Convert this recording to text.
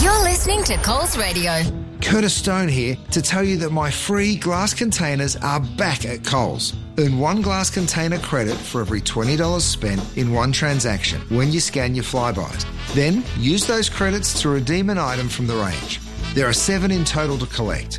You're listening to Coles Radio. Curtis Stone here to tell you that my free glass containers are back at Coles. Earn one glass container credit for every $20 spent in one transaction when you scan your Flybys. Then use those credits to redeem an item from the range. There are 7 in total to collect.